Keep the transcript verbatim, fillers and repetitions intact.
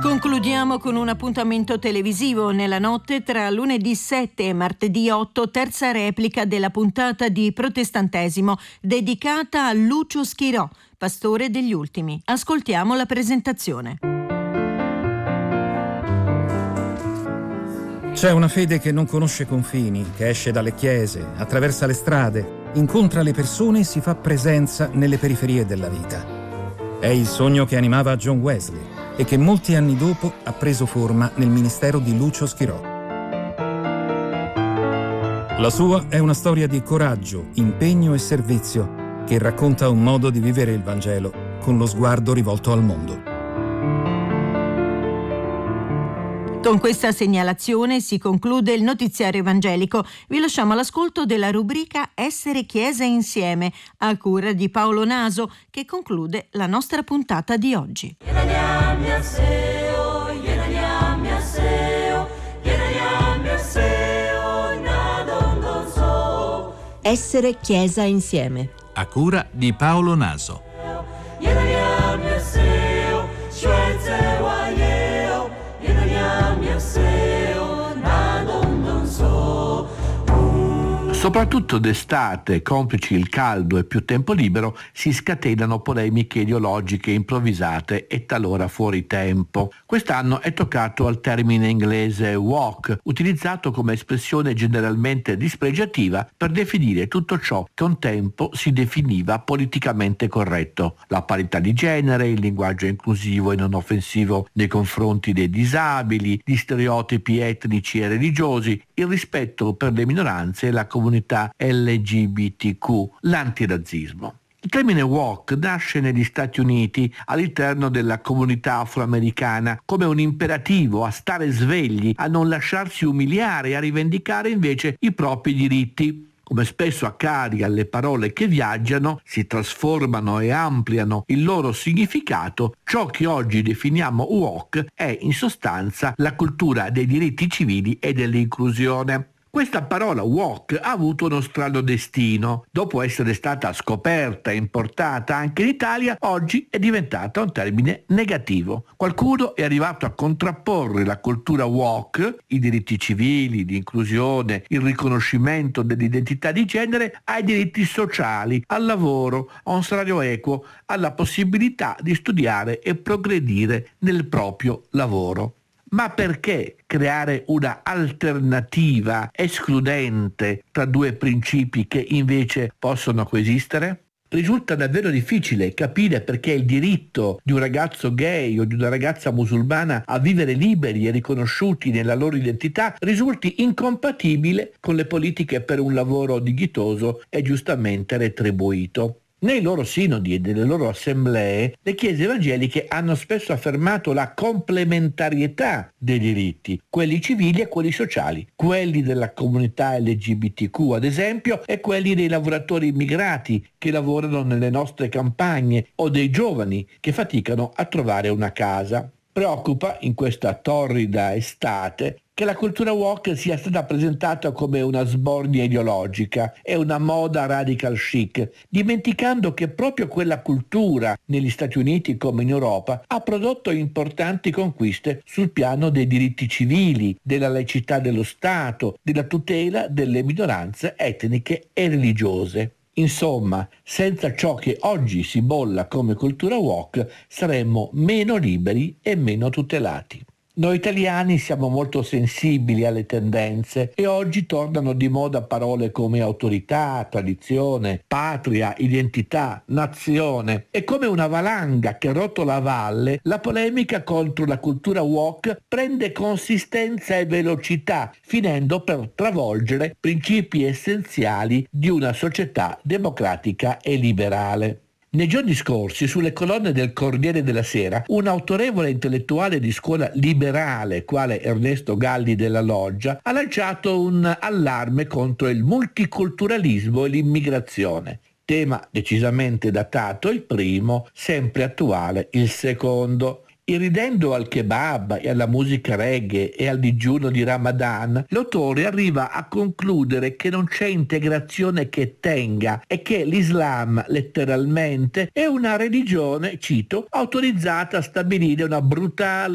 Concludiamo con un appuntamento televisivo nella notte tra lunedì sette e martedì otto, terza replica della puntata di Protestantesimo dedicata a Lucio Schirò, pastore degli ultimi. Ascoltiamo la presentazione. C'è una fede che non conosce confini, che esce dalle chiese, attraversa le strade, incontra le persone e si fa presenza nelle periferie della vita. È il sogno che animava John Wesley e che molti anni dopo ha preso forma nel ministero di Lucio Schirò. La sua è una storia di coraggio, impegno e servizio che racconta un modo di vivere il Vangelo con lo sguardo rivolto al mondo. Con questa segnalazione si conclude il notiziario evangelico. Vi lasciamo all'ascolto della rubrica Essere Chiesa Insieme, a cura di Paolo Naso, che conclude la nostra puntata di oggi. Essere Chiesa Insieme, a cura di Paolo Naso. Soprattutto d'estate, complici il caldo e più tempo libero, si scatenano polemiche ideologiche improvvisate e talora fuori tempo. Quest'anno è toccato al termine inglese woke, utilizzato come espressione generalmente dispregiativa per definire tutto ciò che un tempo si definiva politicamente corretto. La parità di genere, il linguaggio inclusivo e non offensivo nei confronti dei disabili, gli stereotipi etnici e religiosi, il rispetto per le minoranze e la comunità L G B T Q, l'antirazzismo. Il termine woke nasce negli Stati Uniti all'interno della comunità afroamericana come un imperativo a stare svegli, a non lasciarsi umiliare e a rivendicare invece i propri diritti. Come spesso accade alle parole che viaggiano, si trasformano e ampliano il loro significato, ciò che oggi definiamo woke è in sostanza la cultura dei diritti civili e dell'inclusione. Questa parola woke ha avuto uno strano destino. Dopo essere stata scoperta e importata anche in Italia, oggi è diventata un termine negativo. Qualcuno è arrivato a contrapporre la cultura woke, i diritti civili, di inclusione, il riconoscimento dell'identità di genere, ai diritti sociali, al lavoro, a un salario equo, alla possibilità di studiare e progredire nel proprio lavoro. Ma perché creare una alternativa escludente tra due principi che invece possono coesistere? Risulta davvero difficile capire perché il diritto di un ragazzo gay o di una ragazza musulmana a vivere liberi e riconosciuti nella loro identità risulti incompatibile con le politiche per un lavoro dignitoso e giustamente retribuito. Nei loro sinodi e nelle loro assemblee, le chiese evangeliche hanno spesso affermato la complementarietà dei diritti, quelli civili e quelli sociali, quelli della comunità L G B T Q ad esempio e quelli dei lavoratori immigrati che lavorano nelle nostre campagne o dei giovani che faticano a trovare una casa. Preoccupa in questa torrida estate che la cultura woke sia stata presentata come una sbornia ideologica e una moda radical chic, dimenticando che proprio quella cultura, negli Stati Uniti come in Europa, ha prodotto importanti conquiste sul piano dei diritti civili, della laicità dello Stato, della tutela delle minoranze etniche e religiose. Insomma, senza ciò che oggi si bolla come cultura woke, saremmo meno liberi e meno tutelati. Noi italiani siamo molto sensibili alle tendenze e oggi tornano di moda parole come autorità, tradizione, patria, identità, nazione. E come una valanga che rotola a valle, la polemica contro la cultura woke prende consistenza e velocità, finendo per travolgere principi essenziali di una società democratica e liberale. Nei giorni scorsi, sulle colonne del Corriere della Sera, un autorevole intellettuale di scuola liberale, quale Ernesto Galli della Loggia, ha lanciato un allarme contro il multiculturalismo e l'immigrazione. Tema decisamente datato il primo, sempre attuale il secondo. Irridendo al kebab e alla musica reggae e al digiuno di Ramadan, l'autore arriva a concludere che non c'è integrazione che tenga e che l'Islam, letteralmente, è una religione, cito, autorizzata a stabilire una brutale